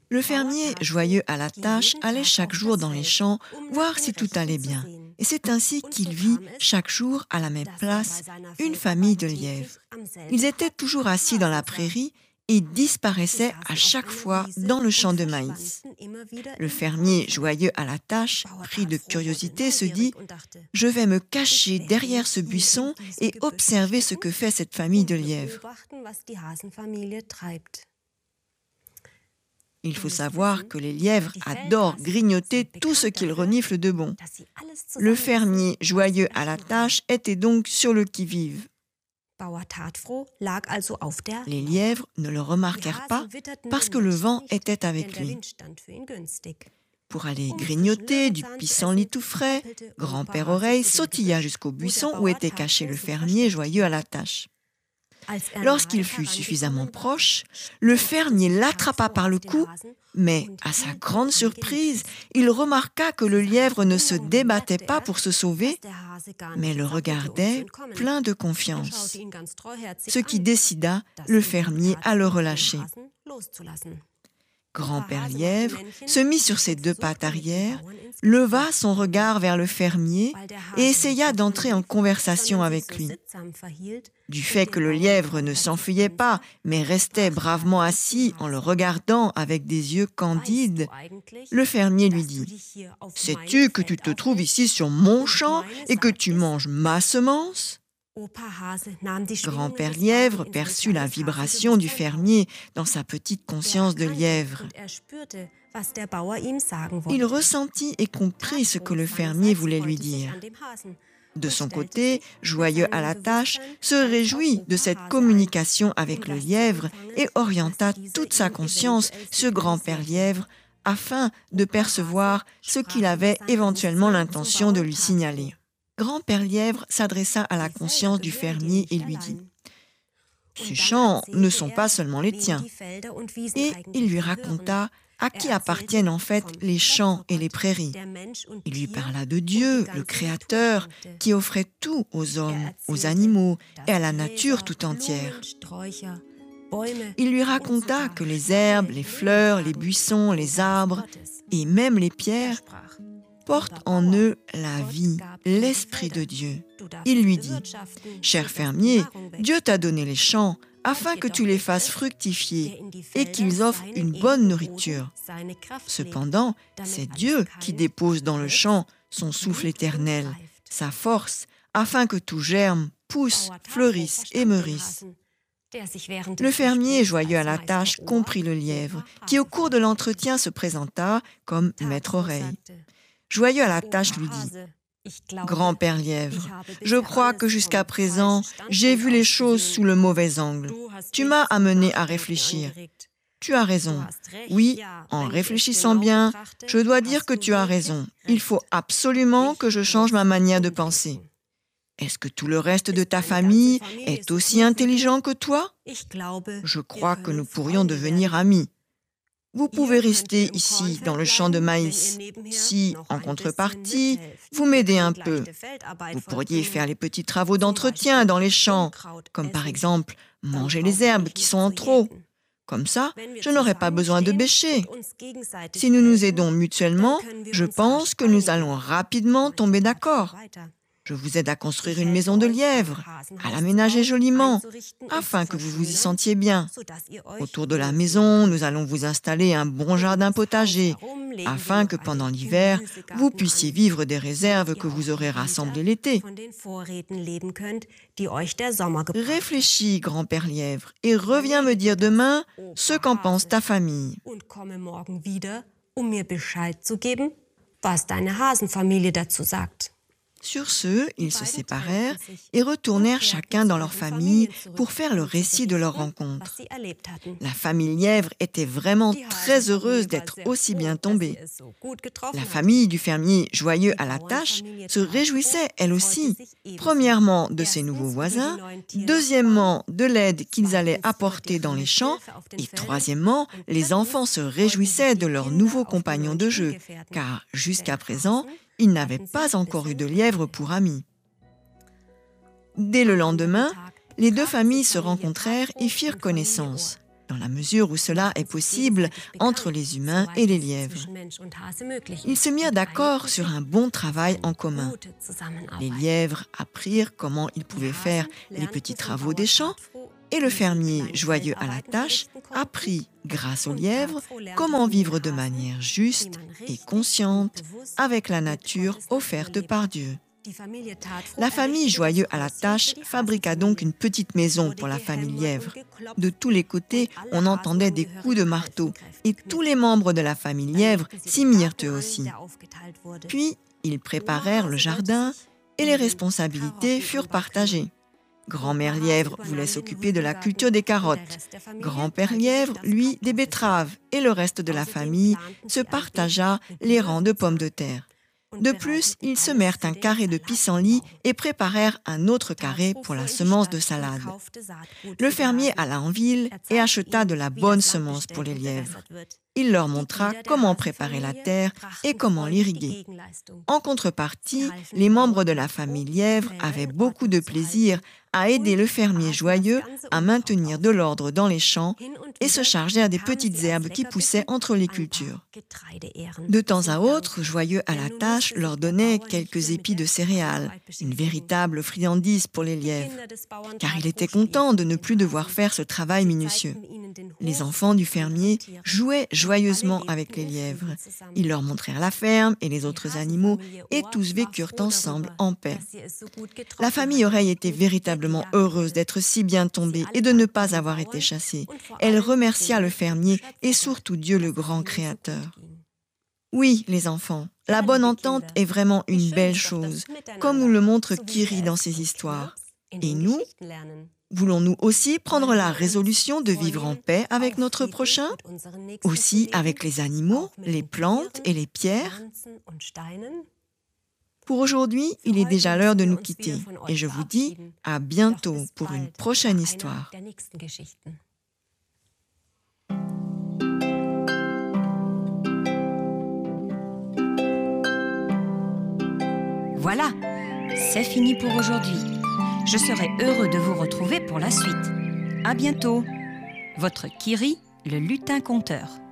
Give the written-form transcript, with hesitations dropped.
Le fermier, joyeux à la tâche, allait chaque jour dans les champs voir si tout allait bien. Et c'est ainsi qu'il vit chaque jour à la même place une famille de lièvres. Ils étaient toujours assis dans la prairie et disparaissaient à chaque fois dans le champ de maïs. Le fermier, joyeux à la tâche, pris de curiosité, se dit « Je vais me cacher derrière ce buisson et observer ce que fait cette famille de lièvres. » Il faut savoir que les lièvres adorent grignoter tout ce qu'ils reniflent de bon. Le fermier, joyeux à la tâche, était donc sur le qui-vive. Les lièvres ne le remarquèrent pas parce que le vent était avec lui. Pour aller grignoter du pissenlit tout frais, Grand-Père Oreille sautilla jusqu'au buisson où était caché le fermier, joyeux à la tâche. Lorsqu'il fut suffisamment proche, le fermier l'attrapa par le cou, mais à sa grande surprise, il remarqua que le lièvre ne se débattait pas pour se sauver, mais le regardait plein de confiance, ce qui décida le fermier à le relâcher. Grand-Père Lièvre se mit sur ses deux pattes arrière, leva son regard vers le fermier et essaya d'entrer en conversation avec lui. Du fait que le lièvre ne s'enfuyait pas, mais restait bravement assis en le regardant avec des yeux candides, le fermier lui dit « Sais-tu que tu te trouves ici sur mon champ et que tu manges ma semence ?» Grand-Père Lièvre perçut la vibration du fermier dans sa petite conscience de lièvre. Il ressentit et comprit ce que le fermier voulait lui dire. De son côté, joyeux à la tâche, se réjouit de cette communication avec le lièvre et orienta toute sa conscience sur Grand-Père Lièvre afin de percevoir ce qu'il avait éventuellement l'intention de lui signaler. Grand-Père Lièvre s'adressa à la conscience du fermier et lui dit « Ces champs ne sont pas seulement les tiens. » Et il lui raconta à qui appartiennent en fait les champs et les prairies. Il lui parla de Dieu, le Créateur, qui offrait tout aux hommes, aux animaux et à la nature tout entière. Il lui raconta que les herbes, les fleurs, les buissons, les arbres et même les pierres portent en eux la vie, l'Esprit de Dieu. Il lui dit « Cher fermier, Dieu t'a donné les champs afin que tu les fasses fructifier et qu'ils offrent une bonne nourriture. Cependant, c'est Dieu qui dépose dans le champ son souffle éternel, sa force, afin que tout germe, pousse, fleurisse et meurisse. » Le fermier, joyeux à la tâche, comprit le lièvre, qui au cours de l'entretien se présenta comme maître oreille. Joyeux à la tâche lui dit « Grand-Père Lièvre, je crois que jusqu'à présent, j'ai vu les choses sous le mauvais angle. Tu m'as amené à réfléchir. Tu as raison. Oui, en réfléchissant bien, je dois dire que tu as raison. Il faut absolument que je change ma manière de penser. Est-ce que tout le reste de ta famille est aussi intelligent que toi? Je crois que nous pourrions devenir amis. Vous pouvez rester ici dans le champ de maïs. Si, en contrepartie, vous m'aidez un peu, vous pourriez faire les petits travaux d'entretien dans les champs, comme par exemple manger les herbes qui sont en trop. Comme ça, je n'aurai pas besoin de bêcher. Si nous nous aidons mutuellement, je pense que nous allons rapidement tomber d'accord. Je vous aide à construire une maison de lièvre, à l'aménager joliment, afin que vous vous y sentiez bien. Autour de la maison, nous allons vous installer un bon jardin potager, afin que pendant l'hiver, vous puissiez vivre des réserves que vous aurez rassemblées l'été. Réfléchis, Grand-Père Lièvre, et reviens me dire demain ce qu'en pense ta famille. Sur ce, ils se séparèrent et retournèrent chacun dans leur famille pour faire le récit de leur rencontre. La famille Lièvre était vraiment très heureuse d'être aussi bien tombée. La famille du fermier, joyeux à la tâche, se réjouissait elle aussi, premièrement de ses nouveaux voisins, deuxièmement de l'aide qu'ils allaient apporter dans les champs, et troisièmement, les enfants se réjouissaient de leurs nouveaux compagnons de jeu, car jusqu'à présent, ils n'avaient pas encore eu de lièvre pour amis. Dès le lendemain, les deux familles se rencontrèrent et firent connaissance. dans la mesure où cela est possible entre les humains et les lièvres. Ils se mirent d'accord sur un bon travail en commun. Les lièvres apprirent comment ils pouvaient faire les petits travaux des champs, et le fermier, joyeux à la tâche, apprit, grâce aux lièvres, comment vivre de manière juste et consciente avec la nature offerte par Dieu. La famille, joyeux à la tâche, fabriqua donc une petite maison pour la famille lièvre. De tous les côtés, on entendait des coups de marteau, et tous les membres de la famille lièvre s'y mirent eux aussi. Puis, ils préparèrent le jardin, et les responsabilités furent partagées. Grand-mère lièvre voulait s'occuper de la culture des carottes. Grand-père lièvre, lui, des betteraves, et le reste de la famille se partagea les rangs de pommes de terre. De plus, ils semèrent un carré de pissenlit et préparèrent un autre carré pour la semence de salade. Le fermier alla en ville et acheta de la bonne semence pour les lièvres. Il leur montra comment préparer la terre et comment l'irriguer. En contrepartie, les membres de la famille lièvre avaient beaucoup de plaisir à aider le fermier joyeux à maintenir de l'ordre dans les champs et se chargèrent des petites herbes qui poussaient entre les cultures. De temps à autre, joyeux à la tâche leur donnait quelques épis de céréales, une véritable friandise pour les lièvres, car il était content de ne plus devoir faire ce travail minutieux. Les enfants du fermier jouaient joyeusement avec les lièvres. Ils leur montrèrent la ferme et les autres animaux, et tous vécurent ensemble en paix. La famille Oreille était véritablement heureuse d'être si bien tombée et de ne pas avoir été chassée. Elle remercia le fermier et surtout Dieu le grand Créateur. Oui, les enfants, la bonne entente est vraiment une belle chose, comme nous le montre Kiri dans ses histoires. Et nous, voulons-nous aussi prendre la résolution de vivre en paix avec notre prochain, aussi avec les animaux, les plantes et les pierres? Pour aujourd'hui, il est déjà l'heure de nous quitter et je vous dis à bientôt pour une prochaine histoire. Voilà, c'est fini pour aujourd'hui. Je serai heureux de vous retrouver pour la suite. À bientôt. Votre Kiri, le lutin conteur.